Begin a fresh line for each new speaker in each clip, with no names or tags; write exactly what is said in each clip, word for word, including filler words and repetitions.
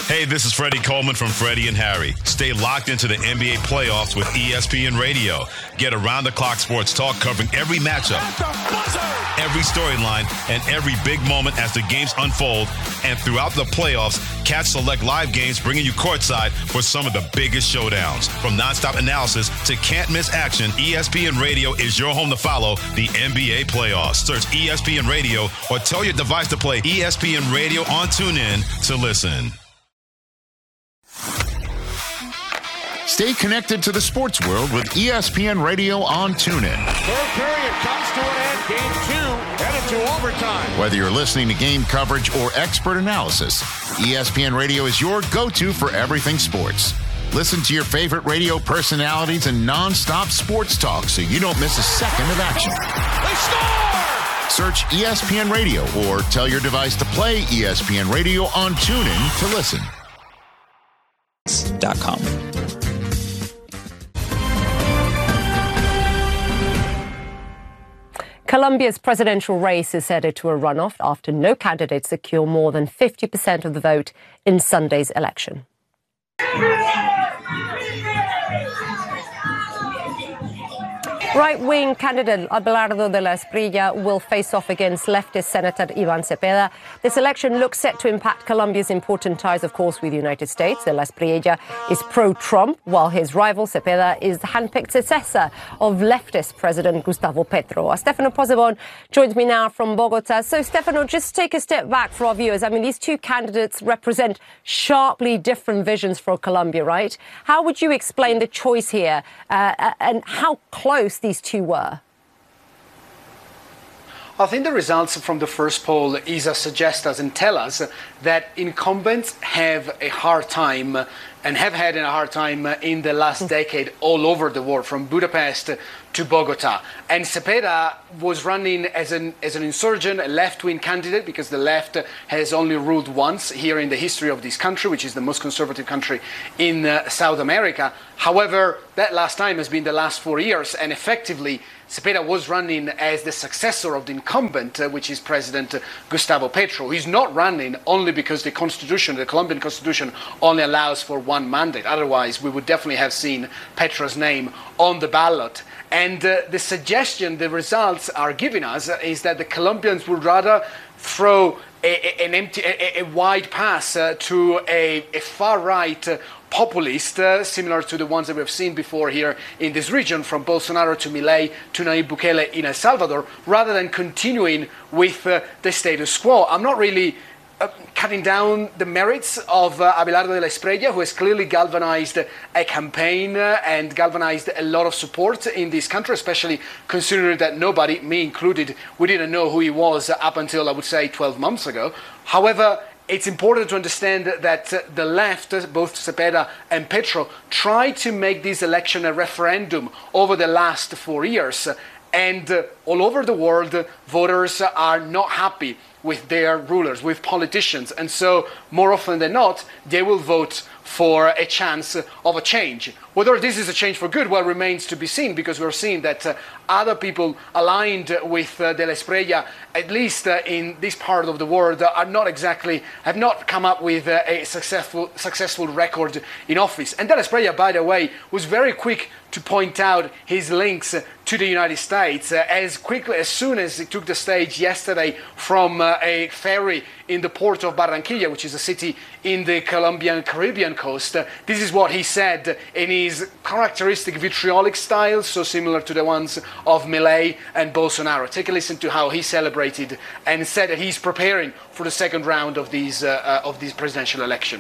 Hey, this is Freddie Coleman from Freddie and Harry. Stay locked into the N B A playoffs with E S P N Radio. Get around-the-clock sports talk covering every matchup, every storyline, and every big moment as the games unfold. And throughout the playoffs, catch select live games bringing you courtside for some of the biggest showdowns. From nonstop analysis to can't-miss action, E S P N Radio is your home to follow the N B A playoffs. Search E S P N Radio or tell your device to play E S P N Radio on TuneIn to listen.
Stay connected to the sports world with E S P N Radio on TuneIn.
Third period comes to an end. Game two headed to overtime.
Whether you're listening to game coverage or expert analysis, E S P N Radio is your go-to for everything sports. Listen to your favorite radio personalities and non-stop sports talk so you don't miss a second of action.
They score!
Search E S P N Radio or tell your device to play E S P N Radio on TuneIn to listen.
Dot com.
Colombia's presidential race is headed to a runoff after no candidate secured more than fifty percent of the vote in Sunday's election. Right-wing candidate Abelardo de la Espriella will face off against leftist Senator Iván Cepeda. This election looks set to impact Colombia's important ties, of course, with the United States. De la Espriella is pro-Trump, while his rival Cepeda is the handpicked successor of leftist President Gustavo Petro. Stefano Pozzebon joins me now from Bogota. So, Stefano, just take a step back for our viewers. I mean, these two candidates represent sharply different visions for Colombia, right? How would you explain the choice here uh, and how close these two were?
I think the results from the first poll is uh, suggest us and tell us that incumbents have a hard time and have had a hard time in the last decade all over the world, from Budapest to Bogota. And Cepeda was running as an as an insurgent, a left-wing candidate, because the left has only ruled once here in the history of this country, which is the most conservative country in uh, South America. However, that last time has been the last four years, and effectively Cepeda was running as the successor of the incumbent, uh, which is President uh, Gustavo Petro. He's not running only because the constitution, the Colombian constitution, only allows for one mandate. Otherwise, we would definitely have seen Petro's name on the ballot. And uh, the suggestion the results are giving us uh, is that the Colombians would rather throw a, a, an empty, a, a wide pass uh, to a, a far-right uh, populist, uh, similar to the ones that we've seen before here in this region, from Bolsonaro to Milei to Nayib Bukele in El Salvador, rather than continuing with uh, the status quo. I'm not really uh, cutting down the merits of uh, Abelardo de la Espriella, who has clearly galvanized a campaign uh, and galvanized a lot of support in this country, especially considering that nobody, me included, we didn't know who he was up until, I would say, twelve months ago. However, it's important to understand that uh, the left, both Cepeda and Petro, tried to make this election a referendum over the last four years. And uh, all over the world, uh, voters are not happy with their rulers, with politicians. And so, more often than not, they will vote for a chance of a change. Whether this is a change for good, well, remains to be seen, because we're seeing that uh, other people aligned with uh, de la Espriella, at least uh, in this part of the world, uh, are not exactly, have not come up with uh, a successful successful record in office. And de la Espriella, by the way, was very quick to point out his links uh, to the United States uh, as quickly, as soon as he took the stage yesterday from uh, a ferry in the port of Barranquilla, which is a city in the Colombian Caribbean coast. Uh, this is what he said in his characteristic vitriolic style, so similar to the ones of Milei and Bolsonaro. Take a listen to how he celebrated and said that he's preparing for the second round of these uh, uh, of this presidential election.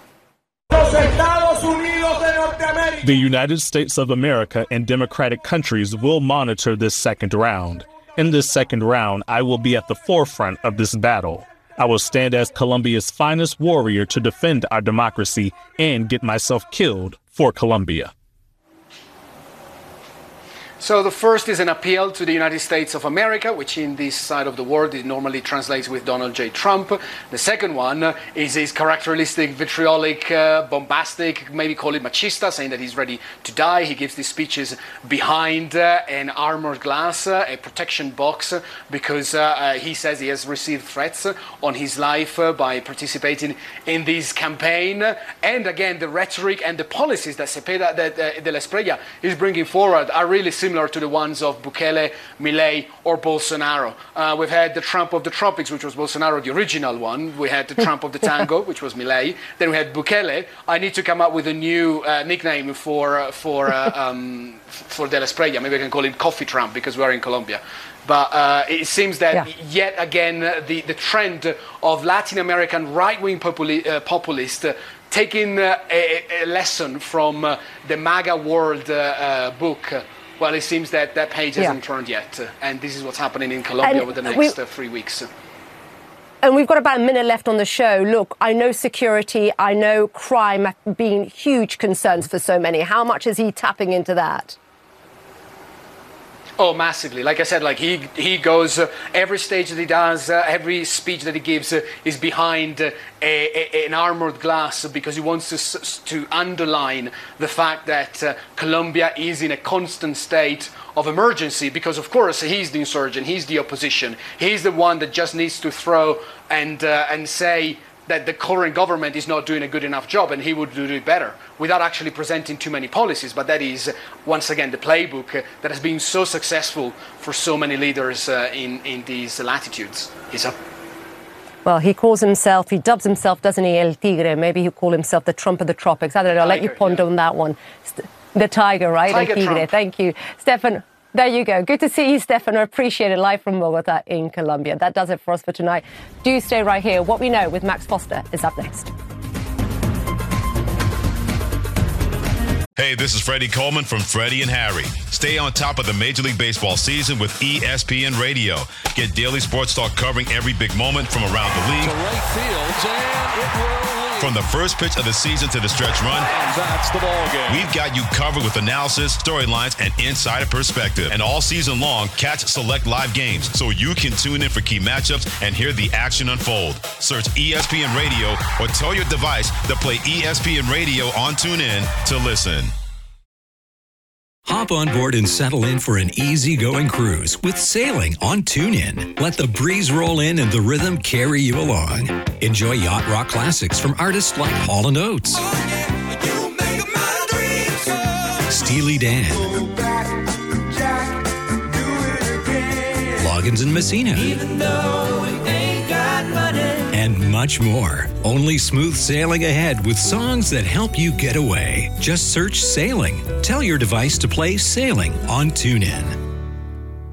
The United States of America and democratic countries will monitor this second round. In this second round, I will be at the forefront of this battle. I will stand as Colombia's finest warrior to defend our democracy and get myself killed for Colombia.
So the first is an appeal to the United States of America, which in this side of the world it normally translates with Donald J. Trump. The second one is his characteristic vitriolic, uh, bombastic, maybe call it machista, saying that he's ready to die. He gives these speeches behind uh, an armored glass, uh, a protection box, because uh, uh, he says he has received threats on his life uh, by participating in this campaign. And again, the rhetoric and the policies that Cepeda, that uh, de la Espriella is bringing forward are really similar to the ones of Bukele, Milei, or Bolsonaro. Uh, we've had the Trump of the tropics, which was Bolsonaro, the original one. We had the Trump of the tango, which was Milei. Then we had Bukele. I need to come up with a new uh, nickname for uh, for uh, um, for de la Espriella. Maybe I can call him Coffee Trump because we're in Colombia. But uh, it seems that yeah. yet again uh, the, the trend of Latin American right-wing populi- uh, populists uh, taking uh, a, a lesson from uh, the MAGA World uh, uh, book. Uh, well, it seems that that page hasn't yeah. turned yet. Uh, and this is what's happening in Colombia and over the next we, uh, three weeks.
And we've got about a minute left on the show. Look, I know security, I know crime have been huge concerns for so many. How much is he tapping into that?
Oh, massively. Like I said, like he he goes, uh, every stage that he does, uh, every speech that he gives uh, is behind uh, a, a, an armored glass because he wants to, to underline the fact that uh, Colombia is in a constant state of emergency because, of course, he's the insurgent, he's the opposition. He's the one that just needs to throw and uh, and say that the current government is not doing a good enough job and he would do it better without actually presenting too many policies. But that is, once again, the playbook that has been so successful for so many leaders uh, in, in these latitudes. He's up.
Well, he calls himself, he dubs himself, doesn't he, El Tigre? Maybe he'll call himself the Trump of the tropics. I don't know, I'll let you ponder yeah. on that one. The tiger, right?
Tiger
El Tigre.
Trump.
Thank you. Stefan. There you go. Good to see you, Stefano. Appreciate it. Live from Bogota in Colombia. That does it for us for tonight. Do stay right here. What We Know with Max Foster is up next.
Hey, this is Freddie Coleman from Freddie and Harry. Stay on top of the Major League Baseball season with E S P N Radio. Get daily sports talk covering every big moment from around the league.
To right field, and it will lead.
From the first pitch of the season to the stretch run.
And that's the ball game.
We've got you covered with analysis, storylines, and insider perspective. And all season long, catch select live games so you can tune in for key matchups and hear the action unfold. Search E S P N Radio or tell your device to play E S P N Radio on TuneIn to listen.
Hop on board and settle in for an easygoing cruise with sailing on TuneIn. Let the breeze roll in and the rhythm carry you along. Enjoy yacht rock classics from artists like Hall and Oates, oh, yeah, you make my dreams Steely Dan, go back, Jack, do it again. Loggins and Messina, even though we ain't got money, and much more. Only smooth sailing ahead with songs that help you get away. Just search Sailing. Tell your device to play Sailing on TuneIn.